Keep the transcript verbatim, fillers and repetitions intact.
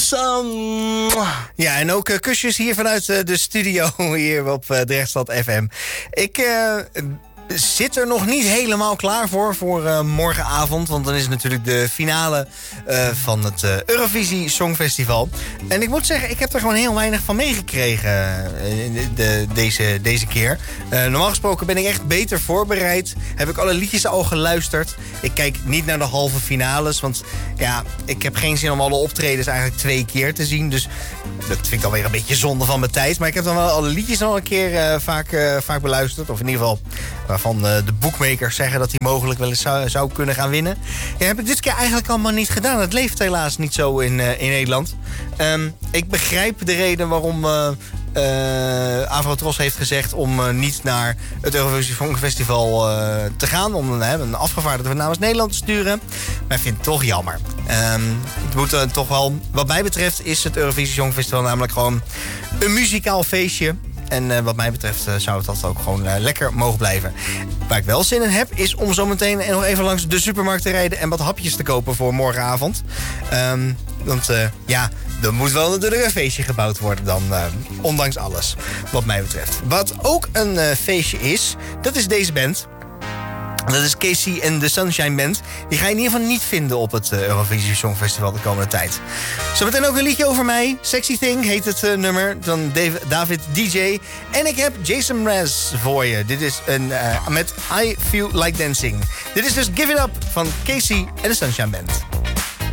Awesome. Ja, en ook uh, kusjes hier vanuit uh, de studio hier op uh, Drechtstad F M. Ik uh, zit er nog niet helemaal klaar voor, voor uh, morgenavond. Want dan is het natuurlijk de finale uh, van het uh, Eurovisie Songfestival. En ik moet zeggen, ik heb er gewoon heel weinig van meegekregen uh, de, deze, deze keer. Uh, normaal gesproken ben ik echt beter voorbereid. Heb ik alle liedjes al geluisterd. Ik kijk niet naar de halve finales. Want ja, ik heb geen zin om alle optredens eigenlijk twee keer te zien. Dus dat vind ik alweer een beetje zonde van mijn tijd. Maar ik heb dan wel alle liedjes al een keer uh, vaak, uh, vaak beluisterd. Of in ieder geval waarvan uh, de bookmakers zeggen dat hij mogelijk wel eens zou, zou kunnen gaan winnen. Ja, heb ik dit keer eigenlijk allemaal niet gedaan. Het leeft helaas niet zo in, uh, in Nederland. Um, ik begrijp de reden waarom uh, uh, Avrotros heeft gezegd om uh, niet naar het Eurovisie Songfestival uh, te gaan. Om uh, een afgevaardigde namens Nederland te sturen. Maar ik vind het toch jammer. Um, het moet uh, toch wel, wat mij betreft is het Eurovisie Songfestival namelijk gewoon een muzikaal feestje. En uh, wat mij betreft uh, zou het dat ook gewoon uh, lekker mogen blijven. Waar ik wel zin in heb, is om zo meteen nog even langs de supermarkt te rijden en wat hapjes te kopen voor morgenavond. Um, want uh, ja, er moet wel natuurlijk een feestje gebouwd worden dan, uh, ondanks alles, wat mij betreft. Wat ook een uh, feestje is, dat is deze band. Dat is Casey en de Sunshine Band. Die ga je in ieder geval niet vinden op het uh, Eurovisie Songfestival de komende tijd. Zometeen ook een liedje over mij. Sexy Thing heet het uh, nummer van Dave, David D J. En ik heb Jason Mraz voor je. Dit is een, uh, met I Feel Like Dancing. Dit is dus Give It Up van Casey en de Sunshine Band.